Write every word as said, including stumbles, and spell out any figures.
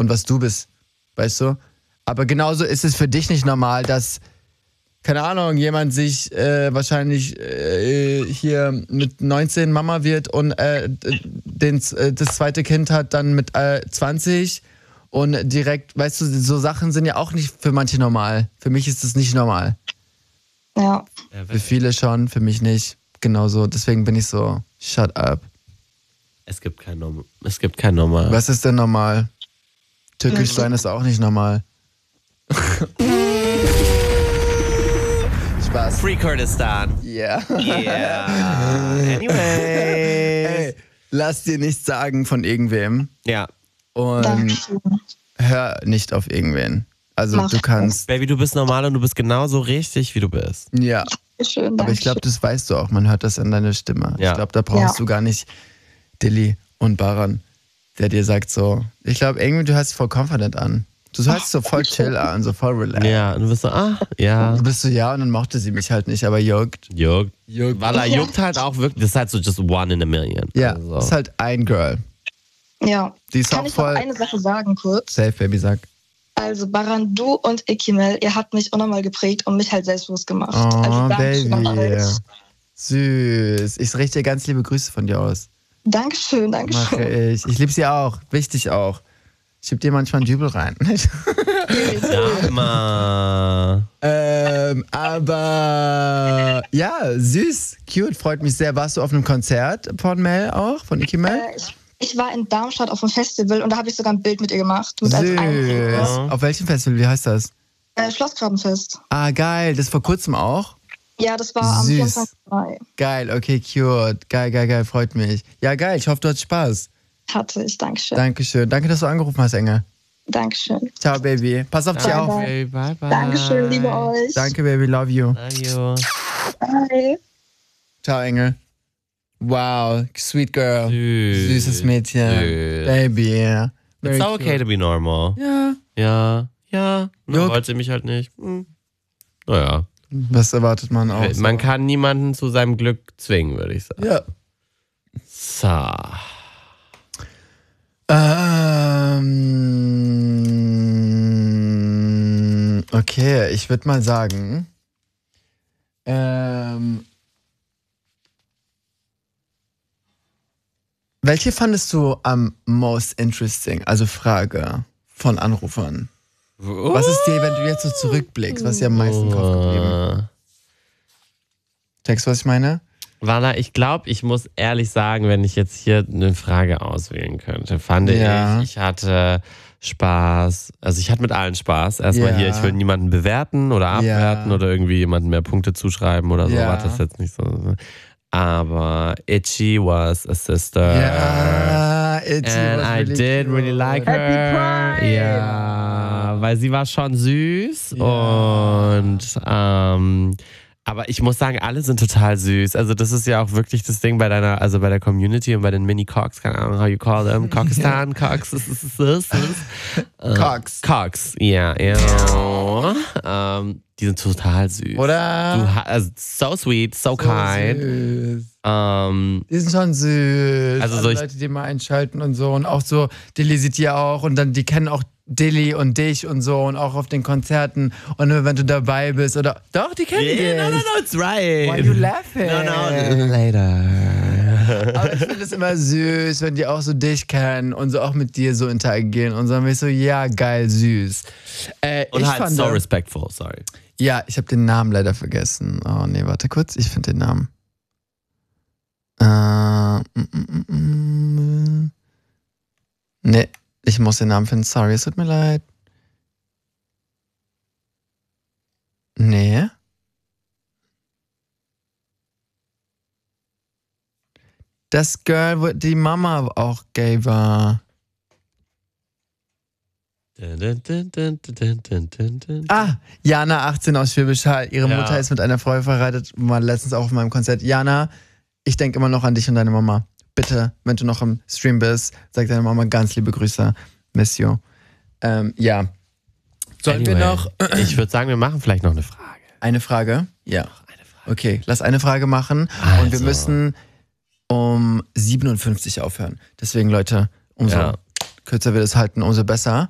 und was du bist, weißt du? Aber genauso ist es für dich nicht normal, dass, keine Ahnung, jemand sich äh, wahrscheinlich äh, hier mit neunzehn Mama wird und äh, den, äh, das zweite Kind hat dann mit äh, zwanzig und direkt, weißt du, so Sachen sind ja auch nicht für manche normal. Für mich ist das nicht normal. Ja. Für viele schon, für mich nicht. Genauso, deswegen bin ich so, shut up. Es gibt kein Normal. Es gibt kein Normal. Was ist denn normal? Türkisch sein ist auch nicht normal. Spaß. Free Kurdistan. Yeah. Yeah. Anyway. Hey, lass dir nichts sagen von irgendwem. Ja. Und Dankeschön. hör nicht auf irgendwen. Also Mach du kannst. Baby, du bist normal und du bist genauso richtig, wie du bist. Ja. Schön, Aber ich glaube, das weißt du auch. Man hört das an deiner Stimme. Ja. Ich glaube, da brauchst Ja. du gar nicht Dilly und Baran, der dir sagt so. Ich glaube, irgendwie, du hörst dich voll confident an. Du hörst so voll chill an, so voll relaxed. Ja, und du bist so, ah, ja. Du bist so, ja, und dann mochte sie mich halt nicht, aber juckt. Juckt. Juckt. Weil er juckt halt auch wirklich, das ist halt so just one in a million. Ja, Also. ist halt ein Girl. Ja. Die ist Kann auch ich noch voll. eine Sache sagen kurz? Safe, Baby, sag. Also Baran, du und Ikimel, ihr habt mich unnormal geprägt und mich halt selbstbewusst gemacht. Oh, also Dankeschön an Baby. euch. Süß. Ich richte dir ganz liebe Grüße von dir aus. Dankeschön, Mache Dankeschön. ich. Ich liebe sie auch. Wichtig auch. Ich schieb dir manchmal einen Dübel rein. Ja, immer. ähm, aber ja, süß, cute, freut mich sehr. Warst du auf einem Konzert von Mel auch, von Iki Mel? Äh, ich, ich war in Darmstadt auf einem Festival und da habe ich sogar ein Bild mit ihr gemacht. Mit als Süß. Einziger. Auf welchem Festival? Wie heißt das? äh, Schlossgrabenfest. Ah, geil. Das vor kurzem auch? Ja, das war am Süß. vierundzwanzigsten Mai. Geil, okay, cute. Geil, geil, geil, freut mich. Ja, geil. Ich hoffe, du hattest Spaß. Hatte ich, Dankeschön. Dankeschön. Danke, dass du angerufen hast, Engel. Dankeschön. Ciao, Baby. Pass auf dich Bye, auf. bye. Okay, bye, bye. Dankeschön, liebe euch. Danke, Baby. Love you. Love you. Bye. Ciao, Engel. Wow, sweet girl. Süß. Süßes Mädchen. Süß. Baby, yeah. Very It's okay cute. to be normal. Ja. Ja, ja. Man Juck. wollte mich halt nicht. Hm. Naja. Was erwartet man auch? So? Man kann niemanden zu seinem Glück zwingen, würde ich sagen. Ja. So. Ähm, okay, ich würde mal sagen, ähm, welche fandest du am most interesting? Also Frage von Anrufern. Was ist dir, wenn du jetzt so zurückblickst, was dir am meisten im Kopf geblieben? Checkst du, was ich meine? Walla, ich glaube, ich muss ehrlich sagen, wenn ich jetzt hier eine Frage auswählen könnte, fand Ja. ich, ich hatte Spaß. Also ich hatte mit allen Spaß. Erstmal Ja. hier, ich will niemanden bewerten oder abwerten Ja. oder irgendwie jemandem mehr Punkte zuschreiben oder so. Ja. War das jetzt nicht so. Aber Itchy was a sister. Ja, Itchy And was I really did cute. really like her. Happy Pride! Ja, weil sie war schon süß Ja. und ähm, aber ich muss sagen, alle sind total süß. Also das ist ja auch wirklich das Ding bei deiner, also bei der Community und bei den Mini-Cox, keine Ahnung, how you call them, Coxistan, Cox, das ist das, das. Cox. Cox, ja, ja. Ähm, die sind total süß. Oder? Du, ha- also so sweet, so, So kind. süß. Ähm, Die sind schon süß. Also Also so ich- Leute, die mal einschalten und so. Und auch so, Dilly sieht die auch und dann, die kennen auch Dilly und dich und so und auch auf den Konzerten. Und wenn du dabei bist oder. Doch, die kennen dich. yeah, no, no, no, it's right. Why you laughing? No, no, later. Aber ich finde es immer süß, wenn die auch so dich kennen und so auch mit dir so interagieren. Und so dann bin ich so, ja, geil, süß. Äh, Und ich halt fand, so respectful, sorry. ja, ich habe den Namen leider vergessen. Oh, nee, warte kurz, ich finde den Namen. Äh, mm, mm, mm, mm. Nee, ich muss den Namen finden. Sorry, es tut mir leid. Nee. Das Girl, wo die Mama auch gay war. Ah, Jana, achtzehn aus Schwäbisch Hall. Ihre Ja. Mutter ist mit einer Frau verheiratet. War letztens auch auf meinem Konzert. Jana, ich denke immer noch an dich und deine Mama. Bitte, wenn du noch im Stream bist, sag deiner Mama ganz liebe Grüße. Miss you. Ähm, ja. Sollen wir Anyway, noch Ich würde sagen, wir machen vielleicht noch eine Frage. eine Frage? Ja. Eine Frage. Okay, lass eine Frage machen. Also. Und wir müssen um siebenundfünfzig aufhören. Deswegen, Leute, umso Ja. kürzer wir das halten, umso besser.